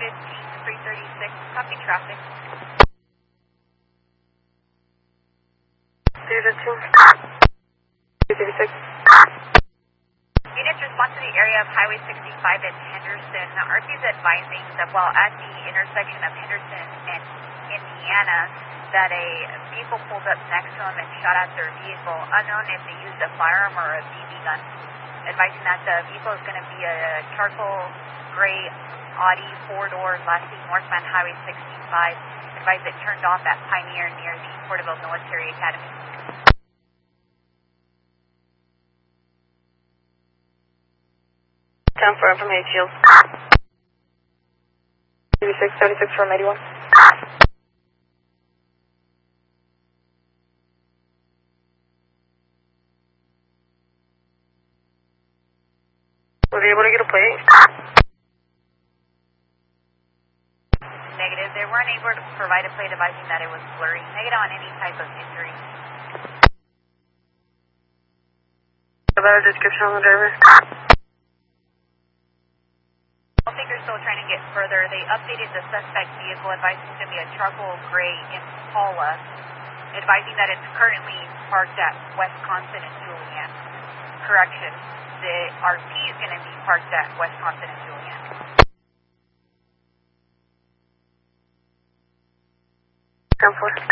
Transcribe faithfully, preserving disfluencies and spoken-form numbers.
fifteen, three thirty-six, copy traffic. three fifteen, three thirty-six. Units respond to the area of Highway sixty-five at Henderson. R P is advising that while at the intersection of Henderson and Indiana, that a vehicle pulled up next to them and shot at their vehicle, unknown if they used a firearm or a B B gun. Advising that the vehicle is going to be a charcoal gray Audi four-door last seen northbound Highway sixty-five. Advised it turned off at Pioneer near the Porterville Military Academy. ten four from H Shield. thirty-six, thirty-six from eighty-one. Were they able to get a plate? Negative. They weren't able to provide a plate advising that it was blurry. Negative on any type of injury. A better description on the driver? I think they're still trying to get further. They updated the suspect vehicle, advising it's going to be a charcoal gray Impala, advising that it's currently parked at Wisconsin and Julian. Correction, the R P is going to be parked at Wisconsin and Julian. ten four.